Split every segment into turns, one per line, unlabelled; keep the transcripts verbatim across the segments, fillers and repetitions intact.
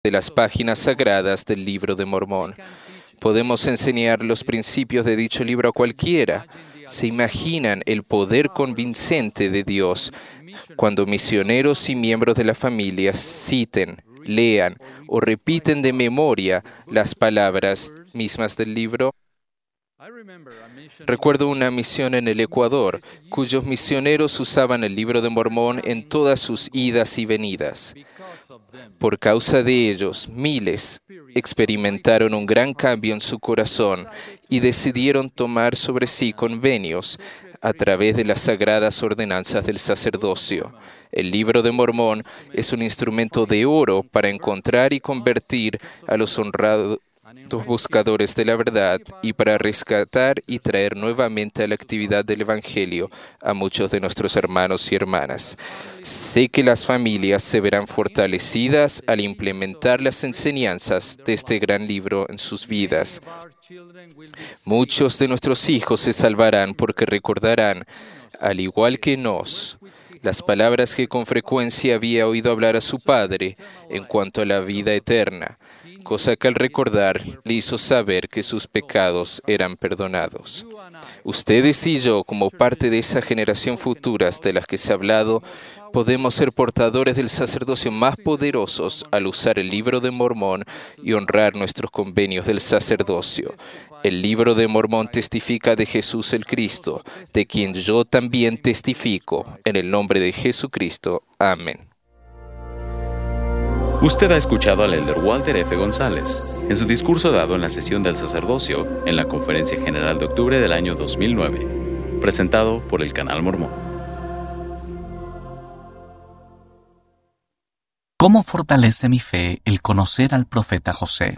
de las páginas sagradas del Libro de Mormón. Podemos enseñar los principios de dicho libro a cualquiera. ¿Se imaginan el poder convincente de Dios cuando misioneros y miembros de la familia citen, lean o repiten de memoria las palabras mismas del libro? Recuerdo una misión en el Ecuador, cuyos misioneros usaban el Libro de Mormón en todas sus idas y venidas. Por causa de ellos, miles experimentaron un gran cambio en su corazón y decidieron tomar sobre sí convenios a través de las sagradas ordenanzas del sacerdocio. El Libro de Mormón es un instrumento de oro para encontrar y convertir a los honrados buscadores de la verdad y para rescatar y traer nuevamente a la actividad del Evangelio a muchos de nuestros hermanos y hermanas. Sé que las familias se verán fortalecidas al implementar las enseñanzas de este gran libro en sus vidas. Muchos de nuestros hijos se salvarán porque recordarán, al igual que nos, las palabras que con frecuencia había oído hablar a su padre en cuanto a la vida eterna, cosa que al recordar le hizo saber que sus pecados eran perdonados. Ustedes y yo, como parte de esa generación futura de las que se ha hablado, podemos ser portadores del sacerdocio más poderosos al usar el Libro de Mormón y honrar nuestros convenios del sacerdocio. El Libro de Mormón testifica de Jesús el Cristo, de quien yo también testifico, en el nombre de Jesucristo. Amén.
Usted ha escuchado al elder Walter F. González en su discurso dado en la sesión del sacerdocio en la Conferencia General de octubre del año dos mil nueve, presentado por el Canal Mormón.
¿Cómo fortalece mi fe el conocer al profeta José?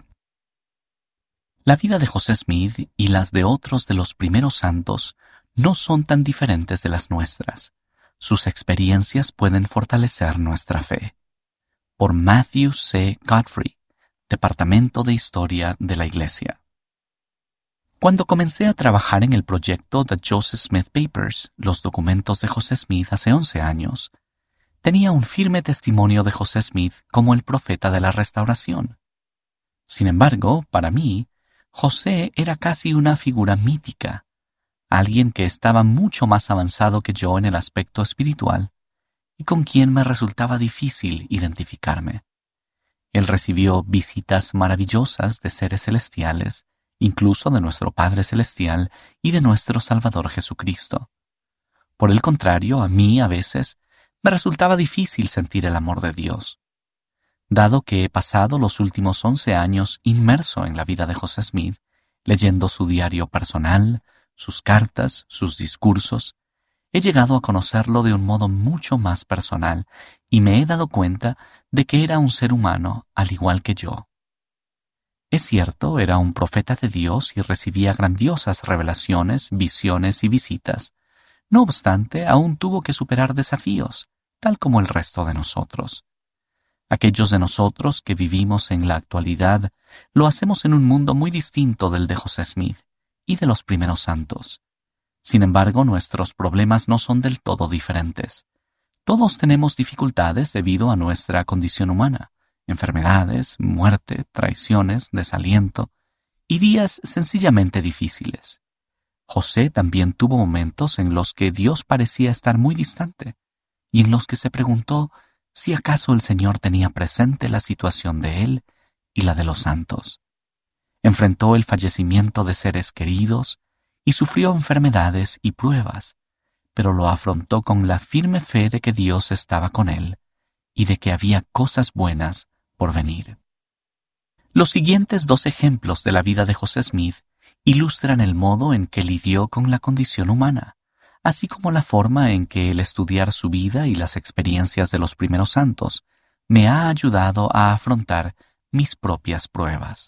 La vida de José Smith y las de otros de los primeros santos no son tan diferentes de las nuestras. Sus experiencias pueden fortalecer nuestra fe. Por Matthew C. Godfrey, Departamento de Historia de la Iglesia. Cuando comencé a trabajar en el proyecto The Joseph Smith Papers, los documentos de José Smith hace once años, tenía un firme testimonio de José Smith como el profeta de la restauración. Sin embargo, para mí, José era casi una figura mítica, alguien que estaba mucho más avanzado que yo en el aspecto espiritual y con quien me resultaba difícil identificarme. Él recibió visitas maravillosas de seres celestiales, incluso de nuestro Padre Celestial y de nuestro Salvador Jesucristo. Por el contrario, a mí a veces me resultaba difícil sentir el amor de Dios. Dado que he pasado los últimos once años inmerso en la vida de José Smith, leyendo su diario personal, sus cartas, sus discursos, he llegado a conocerlo de un modo mucho más personal y me he dado cuenta de que era un ser humano al igual que yo. Es cierto, era un profeta de Dios y recibía grandiosas revelaciones, visiones y visitas. No obstante, aún tuvo que superar desafíos, tal como el resto de nosotros. Aquellos de nosotros que vivimos en la actualidad lo hacemos en un mundo muy distinto del de José Smith y de los primeros santos. Sin embargo, nuestros problemas no son del todo diferentes. Todos tenemos dificultades debido a nuestra condición humana, enfermedades, muerte, traiciones, desaliento y días sencillamente difíciles. José también tuvo momentos en los que Dios parecía estar muy distante y en los que se preguntó si acaso el Señor tenía presente la situación de él y la de los santos. Enfrentó el fallecimiento de seres queridos y sufrió enfermedades y pruebas, pero lo afrontó con la firme fe de que Dios estaba con él y de que había cosas buenas por venir. Los siguientes dos ejemplos de la vida de José Smith ilustran el modo en que lidió con la condición humana, así como la forma en que el estudiar su vida y las experiencias de los primeros santos me ha ayudado a afrontar mis propias pruebas.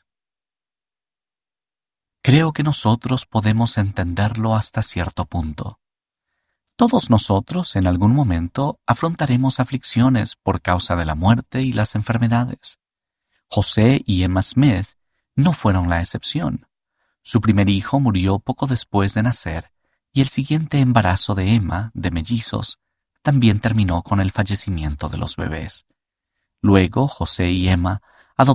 Creo que nosotros podemos entenderlo hasta cierto punto. Todos nosotros, en algún momento, afrontaremos aflicciones por causa de la muerte y las enfermedades. José y Emma Smith no fueron la excepción. Su primer hijo murió poco después de nacer y el siguiente embarazo de Emma, de mellizos, también terminó con el fallecimiento de los bebés. Luego, José y Emma